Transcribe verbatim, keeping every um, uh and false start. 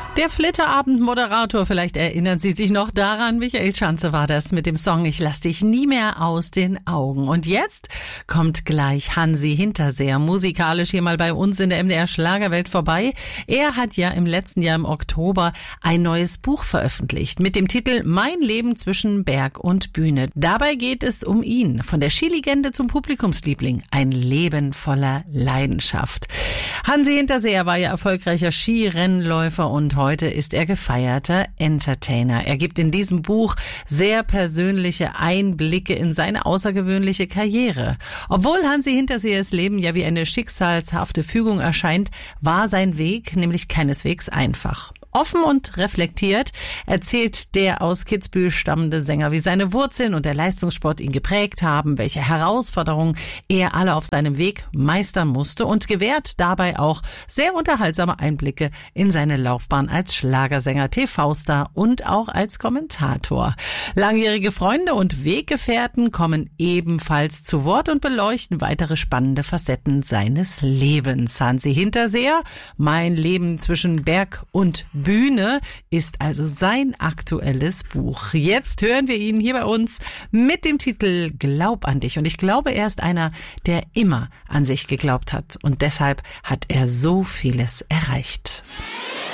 Der Flitterabend-Moderator, vielleicht erinnern Sie sich noch daran, Michael Schanze war das mit dem Song Ich lass dich nie mehr aus den Augen. Und jetzt kommt gleich Hansi Hinterseher musikalisch hier mal bei uns in der M D R Schlagerwelt vorbei. Er hat ja im letzten Jahr im Oktober ein neues Buch veröffentlicht mit dem Titel Mein Leben zwischen Berg und Bühne. Dabei geht es um ihn, von der Skilegende zum Publikumsliebling, ein Leben voller Leidenschaft. Hansi Hinterseher war ja erfolgreicher Skirennläufer und heute ist er gefeierter Entertainer. Er gibt in diesem Buch sehr persönliche Einblicke in seine außergewöhnliche Karriere. Obwohl Hansi Hintersehers Leben ja wie eine schicksalshafte Fügung erscheint, war sein Weg nämlich keineswegs einfach. Offen und reflektiert erzählt der aus Kitzbühel stammende Sänger, wie seine Wurzeln und der Leistungssport ihn geprägt haben, welche Herausforderungen er alle auf seinem Weg meistern musste und gewährt dabei auch sehr unterhaltsame Einblicke in seine Laufbahn als Schlagersänger, T V-Star und auch als Kommentator. Langjährige Freunde und Weggefährten kommen ebenfalls zu Wort und beleuchten weitere spannende Facetten seines Lebens. Hansi Hinterseher, Mein Leben zwischen Berg und Bühne ist also sein aktuelles Buch. Jetzt hören wir ihn hier bei uns mit dem Titel Glaub an dich. Und ich glaube, er ist einer, der immer an sich geglaubt hat. Und deshalb hat er so vieles erreicht.